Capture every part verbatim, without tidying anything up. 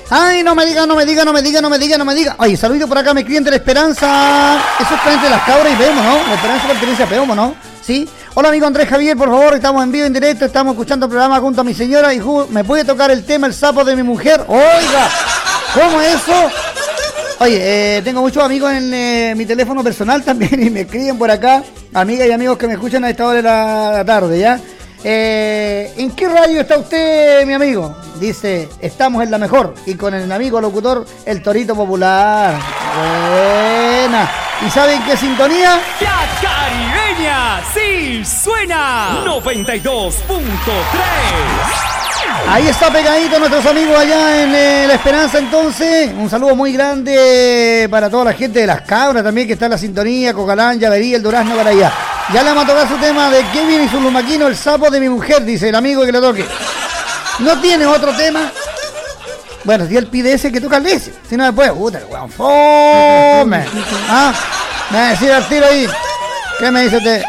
Ay, no me diga, no me diga, no me diga, no me diga, no me diga. Ay, saludito por acá, me escriben de La Esperanza. Eso es frente de las cabras y vemos, ¿no? La Esperanza pertenece a Peomo, ¿no? Sí. Hola, amigo Andrés Javier, por favor, estamos en vivo, en directo, estamos escuchando el programa junto a mi señora y ¿me puede tocar el tema El sapo de mi mujer? Oiga, ¿cómo es eso? Oye, eh, tengo muchos amigos en eh, mi teléfono personal también y me escriben por acá, amigas y amigos que me escuchan a esta hora de la, la tarde, ¿ya? Eh, ¿En qué radio está usted, mi amigo? Dice, estamos en la mejor y con el amigo locutor El Torito Popular. Buena. ¿Y saben qué sintonía? La Caribeña, sí, suena noventa y dos punto tres. Ahí está pegadito nuestros amigos allá en eh, La Esperanza entonces. Un saludo muy grande para toda la gente de Las Cabras también que está en la sintonía, Cocalán, Llavería, El Durazno para allá. Ya le vamos a tocar su tema de Kevin y su lumaquino, El sapo de mi mujer, dice el amigo que le toque. ¿No tiene otro tema? Bueno, si él pide ese, que toca el ese. Si no, después, puta, el weón, fome. ¿Ah? Me va a decir al tiro ahí. ¿Qué me dice usted?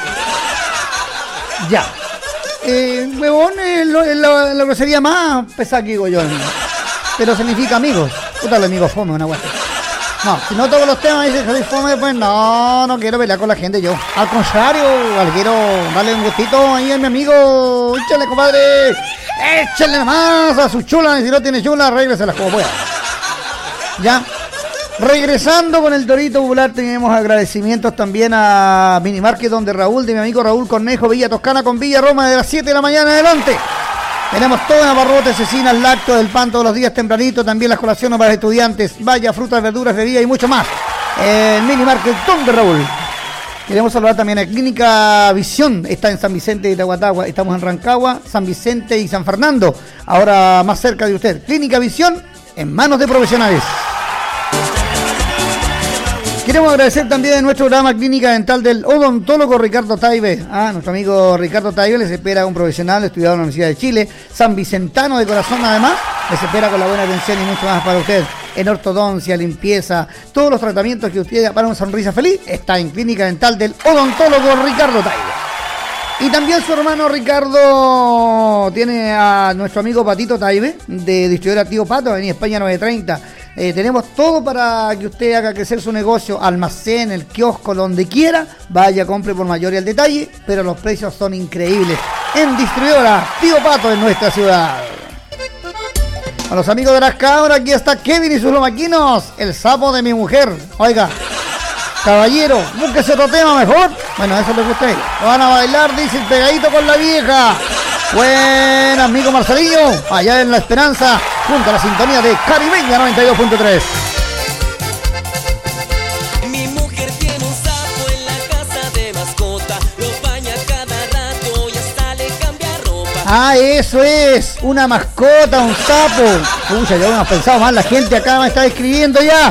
Ya. Eh, huevón, es la grosería más pesada que digo yo. Pero significa amigos. Puta, el amigo fome, una weá. No, si no toco los temas, dice Javier Fome, pues no, no quiero pelear con la gente yo. Al contrario, quiero darle un gustito ahí a mi amigo. Échale, compadre. Échale nomás a su chula. Y si no tiene chula, arrégleselas como pueda. Ya. Regresando con el Torito Popular, tenemos agradecimientos también a Minimarket donde Raúl, de mi amigo Raúl Cornejo, Villa Toscana con Villa Roma, de las siete de la mañana adelante. Tenemos toda la barrotes, cecinas, lácteos, el pan todos los días tempranito, también las colaciones para los estudiantes, vaya, frutas, verduras, bebidas y mucho más. El Mini Market donde Raúl. Queremos saludar también a Clínica Visión, está en San Vicente de Itahuatagua, estamos en Rancagua, San Vicente y San Fernando, ahora más cerca de usted. Clínica Visión en manos de profesionales. Queremos agradecer también a nuestro programa Clínica Dental del odontólogo Ricardo Taibe. Ah, nuestro amigo Ricardo Taibe les espera un profesional estudiado en la Universidad de Chile, San Vicentano de corazón además, les espera con la buena atención y mucho más para usted. En ortodoncia, limpieza, todos los tratamientos que usted para una sonrisa feliz está en Clínica Dental del odontólogo Ricardo Taibe. Y también su hermano Ricardo tiene a nuestro amigo Patito Taibe, de distribuidora Tío Pato, Avenida España novecientos treinta. Eh, tenemos todo para que usted haga crecer su negocio, almacén, el kiosco, donde quiera. Vaya, compre por mayor y al detalle, pero los precios son increíbles. En distribuidora Tío Pato en nuestra ciudad. A los amigos de Las Cabras, aquí está Kevin y sus lomaquinos, El sapo de mi mujer. Oiga, caballero, búsquese otro tema mejor. Bueno, eso les gusta a ellos. Lo van a bailar, dice el pegadito con la vieja. Buen amigo Marcelillo, allá en La Esperanza, junto a la sintonía de Caribeña noventa y dos punto tres. Mi mujer tiene un sapo en la casa de mascota, lo baña cada rato y hasta le cambia ropa. Ah, eso es, una mascota, un sapo. Pucha, ya hemos pensado mal, la gente acá me está escribiendo ya.